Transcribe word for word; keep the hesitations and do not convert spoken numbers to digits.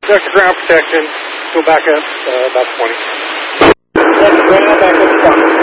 Vector ground protection. Go back up uh, about twenty. Vector ground, back up to five.